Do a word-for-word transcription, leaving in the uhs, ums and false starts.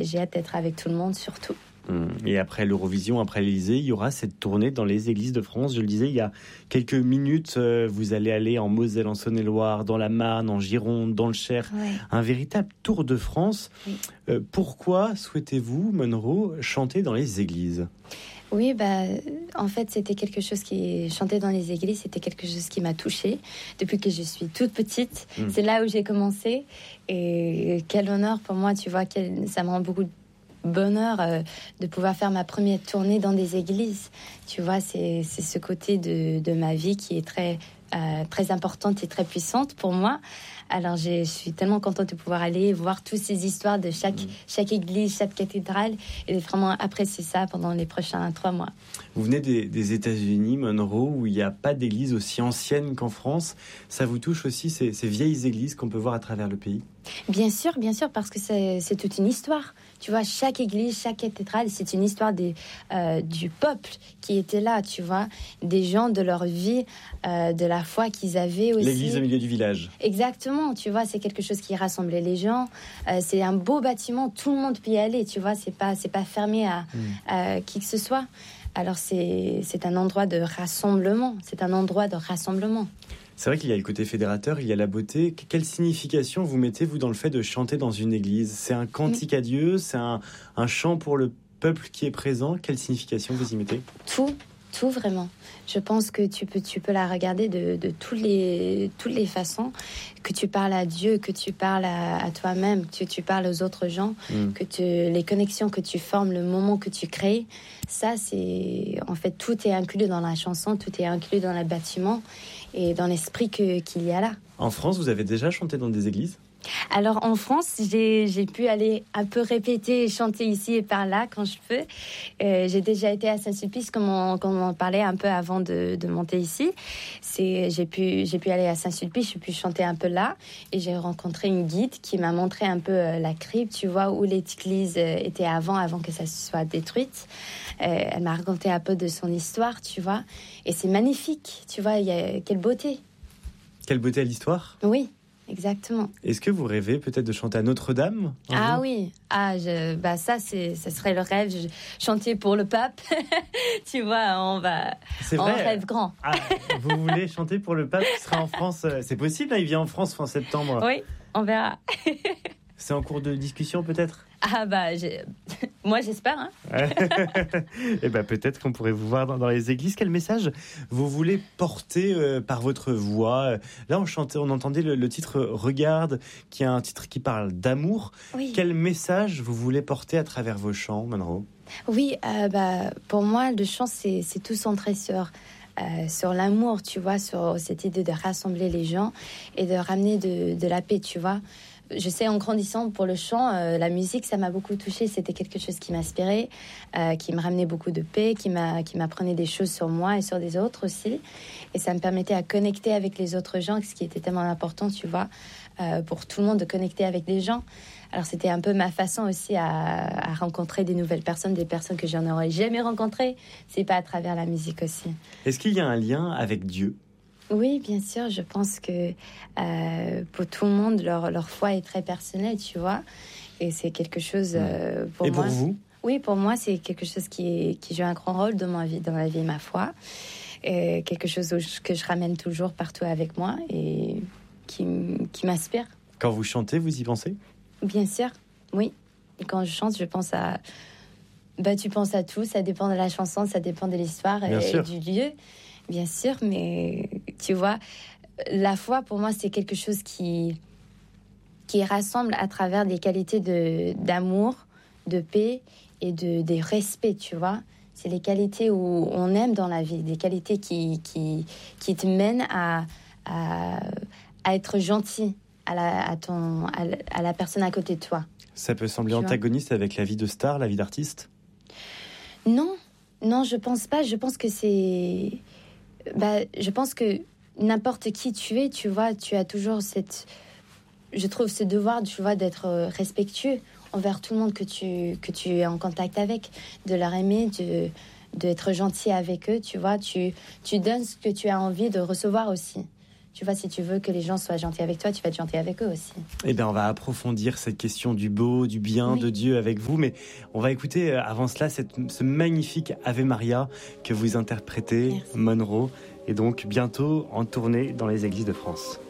j'ai hâte d'être avec tout le monde, surtout. Et après l'Eurovision, après l'Élysée, il y aura cette tournée dans les églises de France. Je le disais il y a quelques minutes, vous allez aller en Moselle, en Saône-et-Loire, dans la Marne, en Gironde, dans le Cher. Ouais. Un véritable tour de France. Oui. Euh, pourquoi souhaitez-vous, Monroe, chanter dans les églises ? Oui, bah, en fait, c'était quelque chose qui... Chanter dans les églises, c'était quelque chose qui m'a touchée depuis que je suis toute petite. Mmh. C'est là où j'ai commencé. Et quel honneur pour moi, tu vois, quel... ça me rend beaucoup de bonheur euh, de pouvoir faire ma première tournée dans des églises. Tu vois, c'est, c'est ce côté de, de ma vie qui est très, euh, très importante et très puissante pour moi. Alors, je suis tellement contente de pouvoir aller voir toutes ces histoires de chaque, mmh. chaque église, chaque cathédrale, et de vraiment apprécier ça pendant les prochains trois mois. Vous venez des, des États-Unis, Monroe, où il n'y a pas d'église aussi ancienne qu'en France. Ça vous touche aussi, ces, ces vieilles églises qu'on peut voir à travers le pays ? Bien sûr, bien sûr, parce que c'est, c'est toute une histoire. Tu vois, chaque église, chaque cathédrale, c'est une histoire des, euh, du peuple qui était là, tu vois, des gens de leur vie, euh, de la foi qu'ils avaient aussi. L'église au milieu du village. Exactement, tu vois, c'est quelque chose qui rassemblait les gens. Euh, c'est un beau bâtiment, tout le monde peut y aller, tu vois, c'est pas, c'est pas fermé à, mmh. à qui que ce soit. Alors c'est, c'est un endroit de rassemblement, c'est un endroit de rassemblement. C'est vrai qu'il y a le côté fédérateur, il y a la beauté. Quelle signification vous mettez, vous, dans le fait de chanter dans une église ? C'est un cantique à Dieu ? C'est un, un chant pour le peuple qui est présent ? Quelle signification vous y mettez ? Tout, tout vraiment. Je pense que tu peux, tu peux la regarder de, de toutes les, toutes les façons. Que tu parles à Dieu, que tu parles à, à toi-même, que tu, tu parles aux autres gens, mm. que tu, les connexions que tu formes, le moment que tu crées. Ça, c'est... En fait, tout est inclus dans la chanson, tout est inclus dans le bâtiment et dans l'esprit que, qu'il y a là. En France, vous avez déjà chanté dans des églises ? Alors en France, j'ai, j'ai pu aller un peu répéter et chanter ici et par là quand je peux. Euh, j'ai déjà été à Saint-Sulpice, comme on, comme on en parlait un peu avant de, de monter ici. C'est, j'ai, pu, j'ai pu aller à Saint-Sulpice, j'ai pu chanter un peu là. Et j'ai rencontré une guide qui m'a montré un peu euh, la crypte, tu vois, où l'église euh, était avant, avant que ça soit détruite. Euh, elle m'a raconté un peu de son histoire, tu vois. Et c'est magnifique, tu vois, il y a, quelle beauté. Quelle beauté à l'histoire ? Oui. Exactement. Est-ce que vous rêvez peut-être de chanter à Notre-Dame ? Ah jour ? Oui, ah, je, bah ça, c'est, ça serait le rêve. Je, chanter pour le pape, tu vois, on va, c'est on vrai. rêve grand. Ah, vous voulez chanter pour le pape qui sera en France ? C'est possible, là, il vient en France fin septembre. Oui, on verra. C'est en cours de discussion peut-être ? Ah bah, j'ai... moi j'espère. Hein. Et bah peut-être qu'on pourrait vous voir dans, dans les églises. Quel message vous voulez porter euh, par votre voix ? Là, on chantait, on entendait le, le titre « Regarde », qui est un titre qui parle d'amour. Oui. Quel message vous voulez porter à travers vos chants, Monroe ? Oui, euh, bah, pour moi, le chant, c'est, c'est tout centré sur... Euh, sur l'amour, tu vois, sur cette idée de rassembler les gens et de ramener de, de la paix, tu vois. Je sais, en grandissant pour le chant, euh, la musique, ça m'a beaucoup touchée. C'était quelque chose qui m'inspirait, euh, qui me ramenait beaucoup de paix, qui, m'a, qui m'apprenait des choses sur moi et sur des autres aussi. Et ça me permettait à connecter avec les autres gens, ce qui était tellement important, tu vois, euh, pour tout le monde de connecter avec les gens. Alors, c'était un peu ma façon aussi à, à rencontrer des nouvelles personnes, des personnes que je n'aurais jamais rencontrées. C'est pas à travers la musique aussi. Est-ce qu'il y a un lien avec Dieu ? Oui, bien sûr. Je pense que euh, pour tout le monde, leur, leur foi est très personnelle, tu vois. Et c'est quelque chose euh, pour Et moi. Et pour vous ? Oui, pour moi, c'est quelque chose qui, est, qui joue un grand rôle dans ma vie, dans la vie, ma foi. Et quelque chose que je ramène toujours partout avec moi et qui, qui m'inspire. Quand vous chantez, vous y pensez ? Bien sûr, oui. Et quand je chante, je pense à... Bah, tu penses à tout, ça dépend de la chanson, ça dépend de l'histoire et, et du lieu, bien sûr. Mais tu vois, la foi, pour moi, c'est quelque chose qui, qui rassemble à travers des qualités de, d'amour, de paix et de, de respect, tu vois. C'est les qualités où on aime dans la vie, des qualités qui, qui, qui te mènent à, à, à être gentil. À la, à, ton, à, la, à la personne à côté de toi. Ça peut sembler tu antagoniste vois. Avec la vie de star, la vie d'artiste ? Non, non, je pense pas. Je pense que c'est... Bah, je pense que n'importe qui tu es, tu vois, tu as toujours cette... Je trouve ce devoir, tu vois, d'être respectueux envers tout le monde que tu, que tu es en contact avec, de leur aimer, de, d'être gentil avec eux, tu vois. Tu, tu donnes ce que tu as envie de recevoir aussi. tu vois, si tu veux que les gens soient gentils avec toi, tu vas être gentil avec eux aussi. Eh bien, on va approfondir cette question du beau, du bien, oui. de Dieu avec vous. Mais on va écouter avant cela cette, ce magnifique Ave Maria que vous interprétez, Merci. Monroe. Et donc, bientôt en tournée dans les églises de France.